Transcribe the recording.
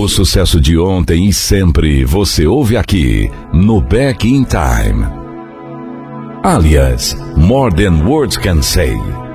O sucesso de ontem e sempre você ouve aqui no Back in Time. Alias, More Than Words Can Say.